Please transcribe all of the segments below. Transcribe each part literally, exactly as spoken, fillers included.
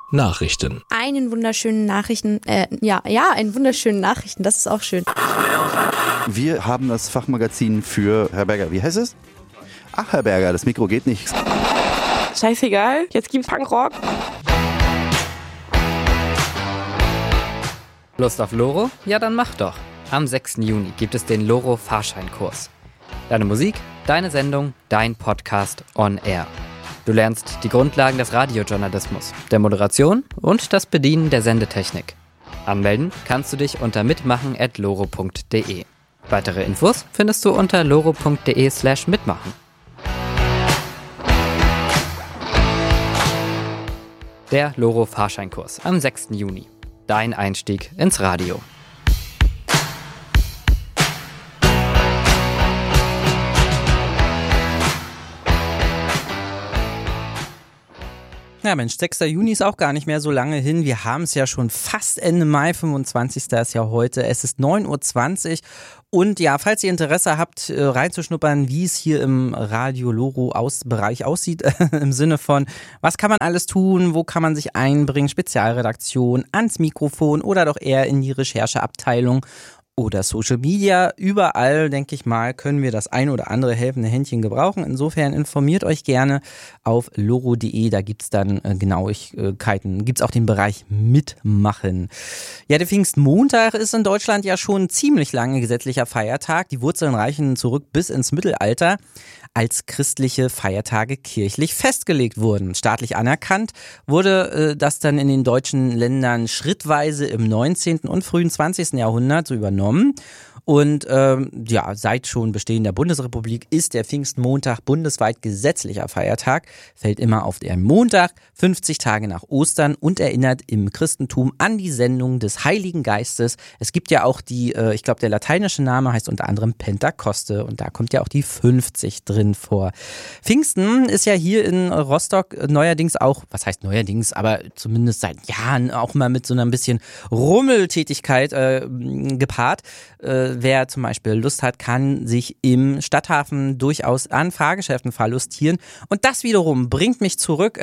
Nachrichten. Einen wunderschönen Nachrichten, äh, ja, ja, einen wunderschönen Nachrichten, das ist auch schön. Wir haben das Fachmagazin für Herr Berger. Wie heißt es? Ach, Herr Berger, das Mikro geht nicht. Scheißegal, jetzt gibt's Punkrock. Lust auf Loro? Ja, dann mach doch. Am sechsten Juni gibt es den Loro-Fahrscheinkurs. Deine Musik, deine Sendung, dein Podcast on Air. Du lernst die Grundlagen des Radiojournalismus, der Moderation und das Bedienen der Sendetechnik. Anmelden kannst du dich unter mitmachen at loro punkt de. Weitere Infos findest du unter loro punkt de slash mitmachen. Der Loro-Fahrscheinkurs am sechsten Juni. Dein Einstieg ins Radio. Ja Mensch, sechster Juni ist auch gar nicht mehr so lange hin. Wir haben es ja schon fast Ende Mai, fünfundzwanzigster ist ja heute. Es ist neun Uhr zwanzig und ja, falls ihr Interesse habt, reinzuschnuppern, wie es hier im Radio Loro aus Bereich aussieht, im Sinne von, was kann man alles tun, wo kann man sich einbringen, Spezialredaktion, ans Mikrofon oder doch eher in die Rechercheabteilung oder Social Media, überall, denke ich mal, können wir das ein oder andere helfende Händchen gebrauchen. Insofern informiert euch gerne auf loro punkt de, da gibt's dann äh, Genauigkeiten, gibt's auch den Bereich Mitmachen. Ja, der Pfingstmontag ist in Deutschland ja schon ziemlich lange gesetzlicher Feiertag. Die Wurzeln reichen zurück bis ins Mittelalter, als christliche Feiertage kirchlich festgelegt wurden. Staatlich anerkannt wurde äh, das dann in den deutschen Ländern schrittweise im neunzehnten und frühen zwanzigsten Jahrhundert so übernommen. Und ähm, ja, seit schon Bestehen der Bundesrepublik ist der Pfingstmontag bundesweit gesetzlicher Feiertag, fällt immer auf den Montag, fünfzig Tage nach Ostern und erinnert im Christentum an die Sendung des Heiligen Geistes. Es gibt ja auch die, äh, ich glaube der lateinische Name heißt unter anderem Pentakoste und da kommt ja auch die fünfzig drin vor. Pfingsten ist ja hier in Rostock neuerdings auch, was heißt neuerdings, aber zumindest seit Jahren auch mal mit so einer ein bisschen Rummeltätigkeit äh, gepaart. Äh, wer zum Beispiel Lust hat, kann sich im Stadthafen durchaus an Fahrgeschäften verlustieren. Und das wiederum bringt mich zurück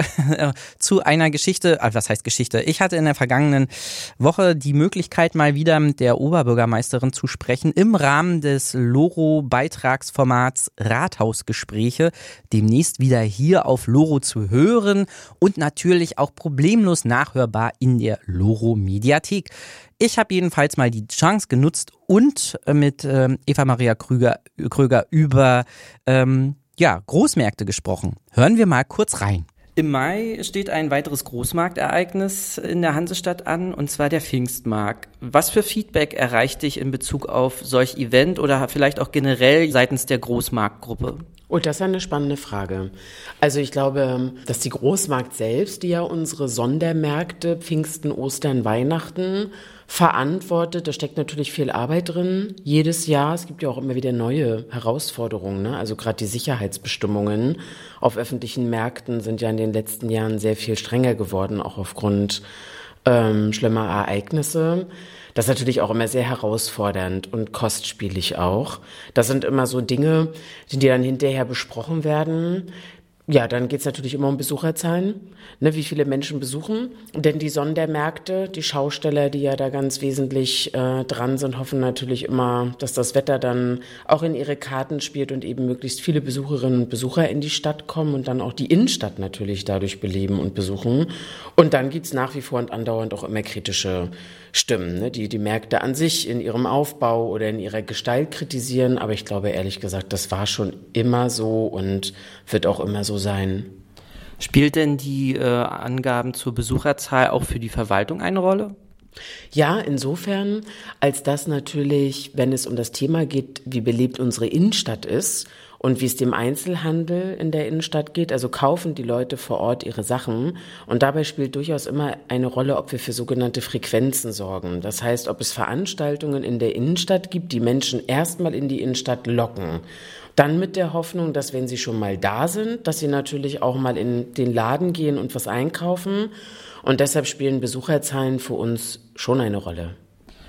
zu einer Geschichte, also was heißt Geschichte? Ich hatte in der vergangenen Woche die Möglichkeit, mal wieder mit der Oberbürgermeisterin zu sprechen im Rahmen des Loro-Beitragsformats Rathausgespräche, demnächst wieder hier auf Loro zu hören und natürlich auch problemlos nachhörbar in der Loro-Mediathek. Ich habe jedenfalls mal die Chance genutzt und mit ähm, Eva Maria Krüger, Kröger über ähm, ja, Großmärkte gesprochen. Hören wir mal kurz rein. Im Mai steht ein weiteres Großmarktereignis in der Hansestadt an, und zwar der Pfingstmarkt. Was für Feedback erreicht dich in Bezug auf solch Event oder vielleicht auch generell seitens der Großmarktgruppe? Oh, das ist eine spannende Frage. Also ich glaube, dass die Großmarkt selbst, die ja unsere Sondermärkte Pfingsten, Ostern, Weihnachten verantwortet, da steckt natürlich viel Arbeit drin, jedes Jahr. Es gibt ja auch immer wieder neue Herausforderungen, ne? Also gerade die Sicherheitsbestimmungen auf öffentlichen Märkten sind ja in den letzten Jahren sehr viel strenger geworden, auch aufgrund ähm, schlimmer Ereignisse. Das ist natürlich auch immer sehr herausfordernd und kostspielig auch. Das sind immer so Dinge, die dann hinterher besprochen werden. Ja, dann geht's natürlich immer um Besucherzahlen, ne, wie viele Menschen besuchen. Denn die Sondermärkte, die Schausteller, die ja da ganz wesentlich äh, dran sind, hoffen natürlich immer, dass das Wetter dann auch in ihre Karten spielt und eben möglichst viele Besucherinnen und Besucher in die Stadt kommen und dann auch die Innenstadt natürlich dadurch beleben und besuchen. Und dann gibt's nach wie vor und andauernd auch immer kritische Stimmen, ne, die die Märkte an sich in ihrem Aufbau oder in ihrer Gestalt kritisieren. Aber ich glaube ehrlich gesagt, das war schon immer so und wird auch immer so sein. Spielt denn die äh, Angaben zur Besucherzahl auch für die Verwaltung eine Rolle? Ja, insofern, als dass natürlich, wenn es um das Thema geht, wie belebt unsere Innenstadt ist und wie es dem Einzelhandel in der Innenstadt geht, also kaufen die Leute vor Ort ihre Sachen, und dabei spielt durchaus immer eine Rolle, ob wir für sogenannte Frequenzen sorgen. Das heißt, ob es Veranstaltungen in der Innenstadt gibt, die Menschen erstmal in die Innenstadt locken. Dann mit der Hoffnung, dass wenn sie schon mal da sind, dass sie natürlich auch mal in den Laden gehen und was einkaufen. Und deshalb spielen Besucherzahlen für uns schon eine Rolle.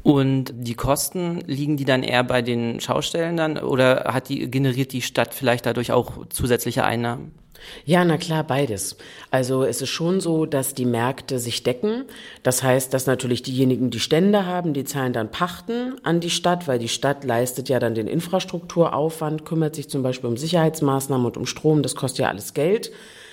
Und die Kosten, liegen die dann eher bei den Schaustellen dann oder hat die, generiert die Stadt vielleicht dadurch auch zusätzliche Einnahmen? Ja, na klar, beides. Also es ist schon so, dass die Märkte sich decken. Das heißt, dass natürlich diejenigen, die Stände haben, die zahlen dann Pachten an die Stadt, weil die Stadt leistet ja dann den Infrastrukturaufwand, kümmert sich zum Beispiel um Sicherheitsmaßnahmen und um Strom, das kostet ja alles Geld.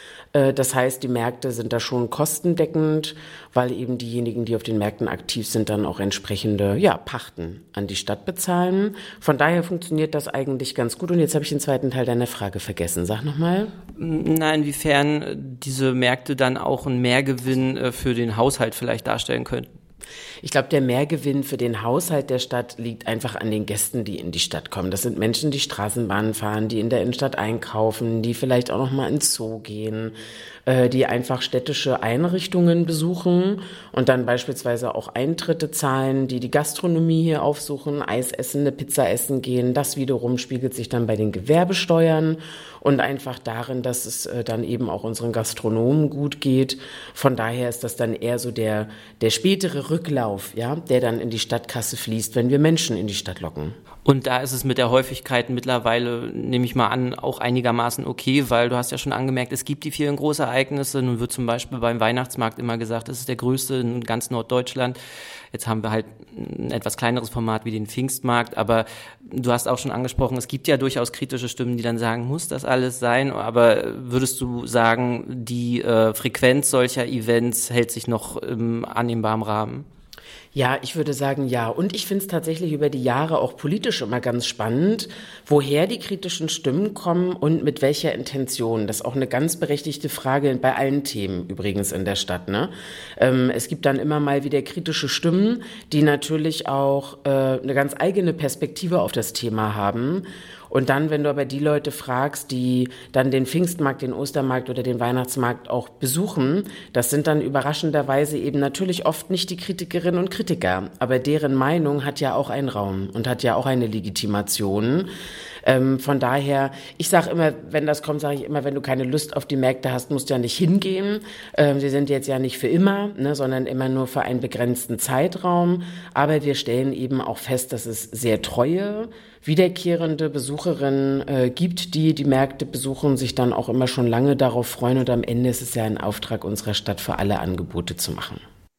Das heißt, die Märkte sind da schon kostendeckend, weil eben diejenigen, die auf den Märkten aktiv sind, dann auch entsprechende ja, Pachten an die Stadt bezahlen. Von daher funktioniert das eigentlich ganz gut. Und jetzt habe ich den zweiten Teil deiner Frage vergessen. Sag nochmal. Na, inwiefern diese Märkte dann auch einen Mehrgewinn für den Haushalt vielleicht darstellen könnten? Ich glaube, der Mehrgewinn für den Haushalt der Stadt liegt einfach an den Gästen, die in die Stadt kommen. Das sind Menschen, die Straßenbahnen fahren, die in der Innenstadt einkaufen, die vielleicht auch noch mal ins Zoo gehen, äh, die einfach städtische Einrichtungen besuchen und dann beispielsweise auch Eintritte zahlen, die die Gastronomie hier aufsuchen, Eis essen, eine Pizza essen gehen. Das wiederum spiegelt sich dann bei den Gewerbesteuern und einfach darin, dass es äh, dann eben auch unseren Gastronomen gut geht. Von daher ist das dann eher so der, der spätere Rücklauf, ja, der dann in die Stadtkasse fließt, wenn wir Menschen in die Stadt locken. Und da ist es mit der Häufigkeit mittlerweile, nehme ich mal an, auch einigermaßen okay, weil du hast ja schon angemerkt, es gibt die vielen Großereignisse. Nun wird zum Beispiel beim Weihnachtsmarkt immer gesagt, es ist der größte in ganz Norddeutschland. Jetzt haben wir halt ein etwas kleineres Format wie den Pfingstmarkt, aber du hast auch schon angesprochen, es gibt ja durchaus kritische Stimmen, die dann sagen, muss das alles sein? Aber würdest du sagen, die äh, Frequenz solcher Events hält sich noch im annehmbaren Rahmen? Ja, ich würde sagen, ja. Und ich finde es tatsächlich über die Jahre auch politisch immer ganz spannend, woher die kritischen Stimmen kommen und mit welcher Intention. Das ist auch eine ganz berechtigte Frage bei allen Themen übrigens in der Stadt, ne? Ähm, es gibt dann immer mal wieder kritische Stimmen, die natürlich auch äh, eine ganz eigene Perspektive auf das Thema haben. Und dann, wenn du aber die Leute fragst, die dann den Pfingstmarkt, den Ostermarkt oder den Weihnachtsmarkt auch besuchen, das sind dann überraschenderweise eben natürlich oft nicht die Kritikerinnen und Kritiker. Aber deren Meinung hat ja auch einen Raum und hat ja auch eine Legitimation. Ähm, von daher, ich sage immer, wenn das kommt, sage ich immer, wenn du keine Lust auf die Märkte hast, musst du ja nicht hingehen. Ähm, sie sind jetzt ja nicht für immer, ne, sondern immer nur für einen begrenzten Zeitraum. Aber wir stellen eben auch fest, dass es sehr treue, wiederkehrende Besucherinnen äh, gibt, die die Märkte besuchen, sich dann auch immer schon lange darauf freuen. Und am Ende ist es ja ein Auftrag unserer Stadt, für alle Angebote zu machen.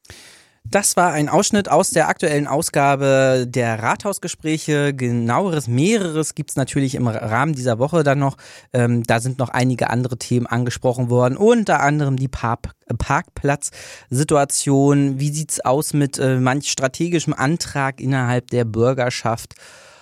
Das war ein Ausschnitt aus der aktuellen Ausgabe der Rathausgespräche. Genaueres, mehreres gibt's natürlich im Rahmen dieser Woche dann noch. Ähm, da sind noch einige andere Themen angesprochen worden, unter anderem die Park- Parkplatzsituation. Wie sieht's aus mit äh, manch strategischem Antrag innerhalb der Bürgerschaft?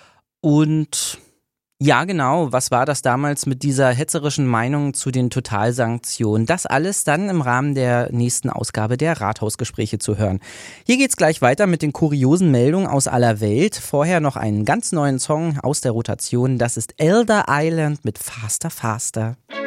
Und ja, genau, was war das damals mit dieser hetzerischen Meinung zu den Totalsanktionen? Das alles dann im Rahmen der nächsten Ausgabe der Rathausgespräche zu hören. Hier geht's gleich weiter mit den kuriosen Meldungen aus aller Welt. Vorher noch einen ganz neuen Song aus der Rotation. Das ist Elder Island mit Faster Faster.